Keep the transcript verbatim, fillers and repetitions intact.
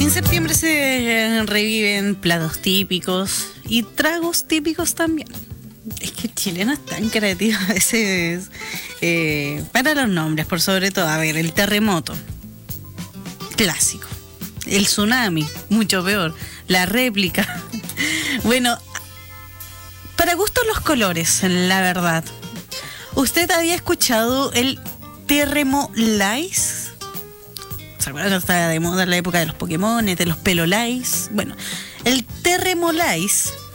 En septiembre se reviven platos típicos y tragos típicos también. Es que el chileno es tan creativo a veces eh, para los nombres, por sobre todo. A ver, el terremoto, clásico. El tsunami, mucho peor. La réplica. Bueno, para gustos los colores, la verdad. ¿Usted había escuchado el terremolais? ¿Se acuerdan que estaba de moda en la época de los Pokémon, de los pelolais? Bueno, el terremolais